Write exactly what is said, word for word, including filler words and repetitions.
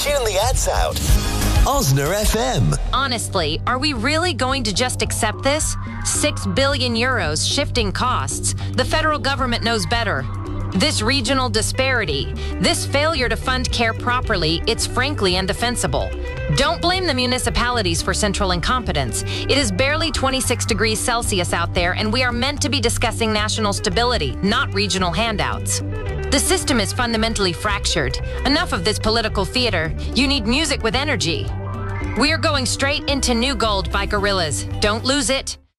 Tune the ads out. Osner F M. Honestly, are we really going to just accept this? Six billion euros shifting costs. The federal government knows better. This regional disparity, this failure to fund care properly, it's frankly indefensible. Don't blame the municipalities for central incompetence. It is barely twenty-six degrees Celsius out there, and we are meant to be discussing national stability, not regional handouts. The system is fundamentally fractured. Enough of this political theater. You need music with energy. We are going straight into New Gold by Gorillaz. Don't lose it.